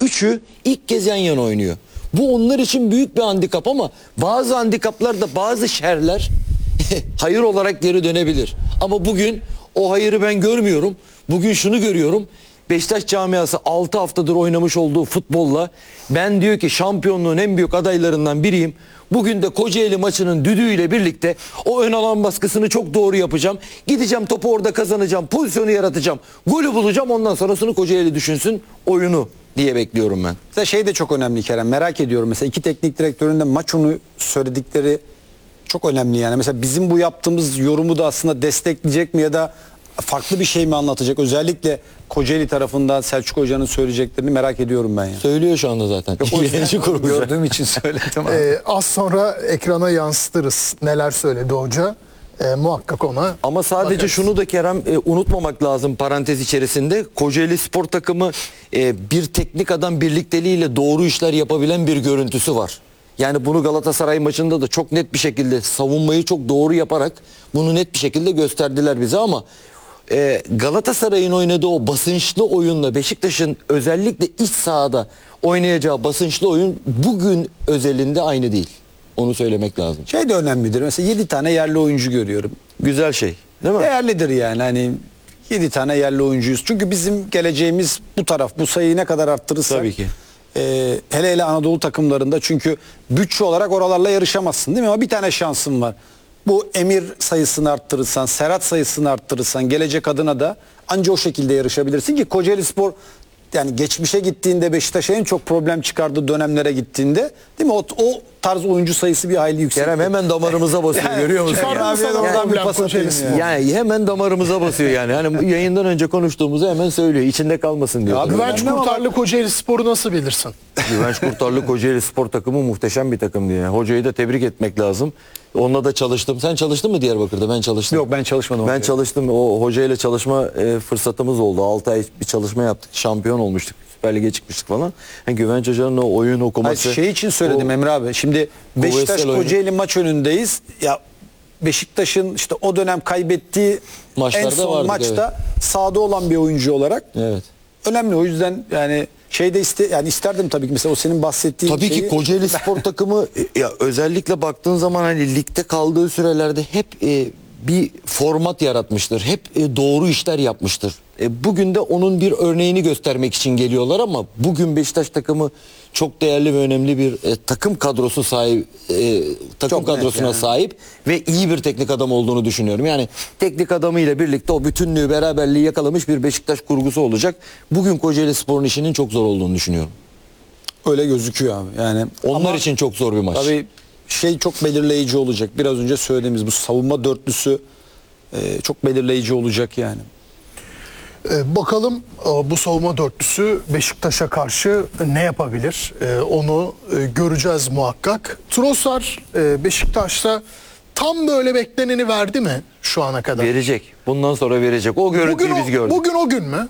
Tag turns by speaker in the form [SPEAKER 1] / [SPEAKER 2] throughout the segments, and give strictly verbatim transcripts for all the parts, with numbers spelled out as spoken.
[SPEAKER 1] üçü ilk kez yan yana oynuyor. Bu onlar için büyük bir handikap ama bazı handikaplar da bazı şerler hayır olarak geri dönebilir. Ama bugün o hayırı ben görmüyorum. Bugün şunu görüyorum. Beşiktaş camiası altı haftadır oynamış olduğu futbolla ben diyor ki şampiyonluğun en büyük adaylarından biriyim. Bugün de Kocaeli maçının düdüğüyle birlikte o ön alan baskısını çok doğru yapacağım. Gideceğim topu orada kazanacağım. Pozisyonu yaratacağım. Golü bulacağım. Ondan sonrasını Kocaeli düşünsün oyunu diye bekliyorum ben.
[SPEAKER 2] Mesela şey de çok önemli Kerem. Merak ediyorum. Mesela iki teknik direktörün de maç onu söyledikleri çok önemli yani. Mesela bizim bu yaptığımız yorumu da aslında destekleyecek mi ya da farklı bir şey mi anlatacak? Özellikle Kocaeli tarafından Selçuk Hoca'nın söyleyeceklerini merak ediyorum ben ya.
[SPEAKER 1] Söylüyor şu anda zaten.
[SPEAKER 2] Yönetici kurulu gördüğüm için söyledim.
[SPEAKER 3] Ee, az sonra ekrana yansıtırız neler söyledi hoca. Ee, muhakkak ona
[SPEAKER 1] Ama sadece
[SPEAKER 3] bakarız.
[SPEAKER 1] şunu da Kerem e, unutmamak lazım parantez içerisinde. Kocaeli Spor takımı e, bir teknik adam birlikteliğiyle doğru işler yapabilen bir görüntüsü var. Yani bunu Galatasaray maçında da çok net bir şekilde savunmayı çok doğru yaparak bunu net bir şekilde gösterdiler bize ama e, Galatasaray'ın oynadığı o basınçlı oyunla Beşiktaş'ın özellikle iç sahada oynayacağı basınçlı oyun bugün özelinde aynı değil. Onu söylemek lazım.
[SPEAKER 2] Şey de önemlidir. Mesela yedi tane yerli oyuncu görüyorum.
[SPEAKER 1] Güzel şey, değil mi?
[SPEAKER 2] Değerlidir yani hani yedi tane yerli oyuncuyuz. Çünkü bizim geleceğimiz bu taraf. Bu sayıyı ne kadar arttırırsak.
[SPEAKER 1] Tabii ki.
[SPEAKER 2] E, hele hele Anadolu takımlarında çünkü bütçe olarak oralarla yarışamazsın değil mi? Ama bir tane şansın var. Bu Emir sayısını arttırırsan, Serhat sayısını arttırırsan gelecek adına da anca o şekilde yarışabilirsin ki Kocaeli Spor yani geçmişe gittiğinde Beşiktaş'a en çok problem çıkardığı dönemlere gittiğinde değil mi? O, o tarz oyuncu sayısı bir hayli yüksek.
[SPEAKER 1] Kerem hemen damarımıza basıyor
[SPEAKER 2] Yani,
[SPEAKER 1] görüyor musun?
[SPEAKER 2] Kerem
[SPEAKER 1] Yani?
[SPEAKER 2] abi
[SPEAKER 3] sana
[SPEAKER 2] oradan bir
[SPEAKER 3] problem
[SPEAKER 2] pas atayım
[SPEAKER 3] Kocaeli
[SPEAKER 2] ya.
[SPEAKER 1] Yani hemen damarımıza basıyor yani. Hani yayından önce konuştuğumuzu hemen söylüyor. İçinde kalmasın diyor.
[SPEAKER 2] Ya
[SPEAKER 1] Tabii.
[SPEAKER 3] Güvenç
[SPEAKER 2] Ben de
[SPEAKER 3] Kurtarlı Kocaeli Spor'u nasıl bilirsin?
[SPEAKER 1] Güvenç Kurtarlı Kocaeli Spor takımı muhteşem bir takım diye. Hocayı da tebrik etmek lazım. Onunla da çalıştım. Sen çalıştın mı Diyarbakır'da? Ben çalıştım.
[SPEAKER 2] Yok ben çalışmadım.
[SPEAKER 1] Ben çalıştım. O hocayla çalışma e, fırsatımız oldu. altı ay bir çalışma yaptık. Şampiyon olmuştuk. Süper Lig'e çıkmıştık falan. Yani Güvenç Hoca'nın o oyun okuması.
[SPEAKER 2] Hayır, şey için söyledim
[SPEAKER 1] o,
[SPEAKER 2] Emre abi. Şimdi Beşiktaş
[SPEAKER 1] Vestel oyunu.
[SPEAKER 2] Kocaeli maç önündeyiz. Ya Beşiktaş'ın işte o dönem kaybettiği
[SPEAKER 1] Maçlarda
[SPEAKER 2] en son
[SPEAKER 1] vardık,
[SPEAKER 2] maçta sahada olan bir oyuncu olarak
[SPEAKER 1] Evet.
[SPEAKER 2] önemli. O yüzden yani şeyde iste yani isterdim tabii ki mesela o senin bahsettiğin
[SPEAKER 1] Tabii
[SPEAKER 2] şeyi.
[SPEAKER 1] ki Kocaeli Spor takımı ya özellikle baktığın zaman hani ligde kaldığı sürelerde hep e, bir format yaratmıştır. Hep e, doğru işler yapmıştır. E, bugün de onun bir örneğini göstermek için geliyorlar ama bugün Beşiktaş takımı çok değerli ve önemli bir e, takım kadrosu sahip e, takım
[SPEAKER 2] Çok net
[SPEAKER 1] kadrosuna
[SPEAKER 2] yani.
[SPEAKER 1] sahip ve iyi bir teknik adam olduğunu düşünüyorum. Yani teknik adamıyla birlikte o bütünlüğü, beraberliği yakalamış bir Beşiktaş kurgusu olacak. Bugün Kocaeli Spor'un işinin çok zor olduğunu düşünüyorum.
[SPEAKER 2] Öyle gözüküyor abi. Yani
[SPEAKER 1] Onlar
[SPEAKER 2] ama
[SPEAKER 1] için çok zor bir maç.
[SPEAKER 2] tabii şey çok belirleyici olacak. Biraz önce söylediğimiz bu savunma dörtlüsü e, çok belirleyici olacak yani.
[SPEAKER 3] Ee, bakalım e, bu savunma dörtlüsü Beşiktaş'a karşı ne yapabilir? Ee, onu e, göreceğiz muhakkak. Trossard e, Beşiktaş'ta tam böyle bekleneni verdi mi şu ana kadar?
[SPEAKER 1] Verecek. Bundan sonra verecek. O görüntüyü
[SPEAKER 3] Bugün
[SPEAKER 1] biz
[SPEAKER 3] o,
[SPEAKER 1] gördük.
[SPEAKER 3] bugün o gün mü?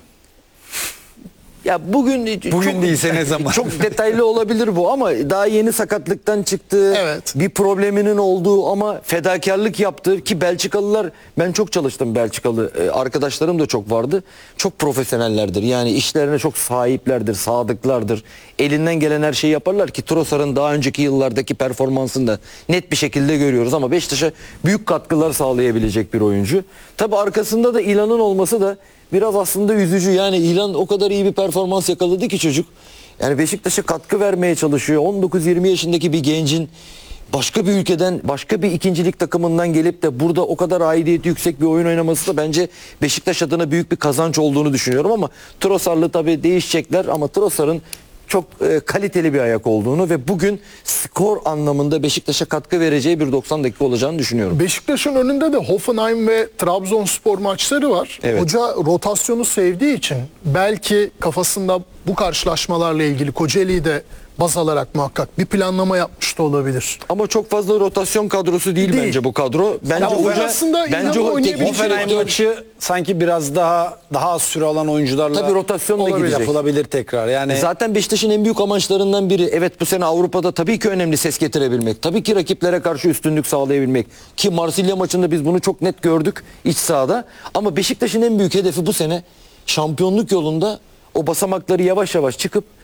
[SPEAKER 1] Ya bugün
[SPEAKER 2] Bugün değilse ne zaman?
[SPEAKER 1] Çok detaylı olabilir bu ama daha yeni sakatlıktan çıktı.
[SPEAKER 3] Evet.
[SPEAKER 1] Bir probleminin olduğu ama fedakarlık yaptı ki Belçikalılar, ben çok çalıştım Belçikalı e, arkadaşlarım da çok vardı. Çok profesyonellerdir. Yani işlerine çok sahiplerdir, sadıklardır. Elinden gelen her şeyi yaparlar ki Trossard'ın daha önceki yıllardaki performansını da net bir şekilde görüyoruz ama Beşiktaş'a büyük katkılar sağlayabilecek bir oyuncu. Tabii arkasında da İlan'ın olması da biraz aslında üzücü. Yani İlan o kadar iyi bir performans yakaladı ki çocuk. Yani Beşiktaş'a katkı vermeye çalışıyor. on dokuz yirmi yaşındaki bir gencin başka bir ülkeden, başka bir ikincilik takımından gelip de burada o kadar aidiyeti yüksek bir oyun oynaması da bence Beşiktaş adına büyük bir kazanç olduğunu düşünüyorum ama Trossard'lı tabii değişecekler ama Trossard'ın çok e, kaliteli bir ayak olduğunu ve bugün skor anlamında Beşiktaş'a katkı vereceği bir doksan dakika olacağını düşünüyorum.
[SPEAKER 3] Beşiktaş'ın önünde de Hoffenheim ve Trabzonspor maçları var.
[SPEAKER 1] Evet.
[SPEAKER 3] Hoca rotasyonu sevdiği için belki kafasında bu karşılaşmalarla ilgili Kocaeli'yi de baz alarak muhakkak bir planlama yapmış da olabilir.
[SPEAKER 1] Ama çok fazla rotasyon kadrosu değil,
[SPEAKER 3] Değil.
[SPEAKER 1] bence bu kadro. Bence
[SPEAKER 3] Ya
[SPEAKER 1] hoca
[SPEAKER 3] aslında
[SPEAKER 1] bence
[SPEAKER 3] İlhan'la
[SPEAKER 1] o teknik
[SPEAKER 3] oynayabilecek
[SPEAKER 2] Hoffenheim
[SPEAKER 1] direktör-
[SPEAKER 2] maçı sanki biraz daha daha az süre alan oyuncularla
[SPEAKER 1] Tabii rotasyonla
[SPEAKER 2] olabilir,
[SPEAKER 1] gidecek.
[SPEAKER 2] yapılabilir tekrar. Yani
[SPEAKER 1] Zaten Beşiktaş'ın en büyük amaçlarından biri, evet bu sene Avrupa'da tabii ki önemli ses getirebilmek. Tabii ki rakiplere karşı üstünlük sağlayabilmek. Ki Marsilya maçında biz bunu çok net gördük iç sahada. Ama Beşiktaş'ın en büyük hedefi bu sene şampiyonluk yolunda o basamakları yavaş yavaş çıkıp